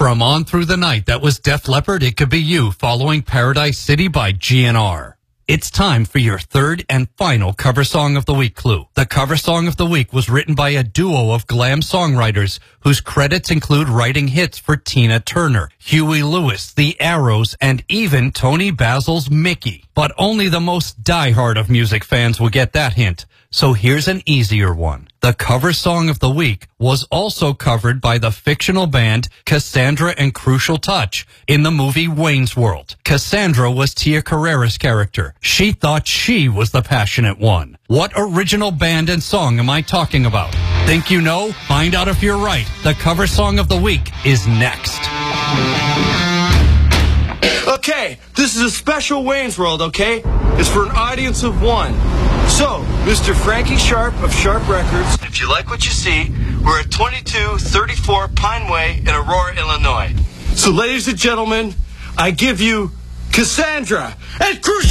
From On Through the Night, that was Def Leppard, It Could Be You, following Paradise City by GNR. It's time for your third and final cover song of the week clue. The cover song of the week was written by a duo of glam songwriters whose credits include writing hits for Tina Turner, Huey Lewis, The Arrows, and even Tony Basil's Mickey. But only the most diehard of music fans will get that hint. So here's an easier one. The cover song of the week was also covered by the fictional band Cassandra and Crucial Touch in the movie Wayne's World. Cassandra was Tia Carrere's character. She thought she was the passionate one. What original band and song am I talking about? Think you know? Find out if you're right. The cover song of the week is next. Okay, this is a special Wayne's World, okay? It's for an audience of one. So, Mr. Frankie Sharp of Sharp Records, if you like what you see, we're at 2234 Pine Way in Aurora, Illinois. So, ladies and gentlemen, I give you Cassandra and Crucial.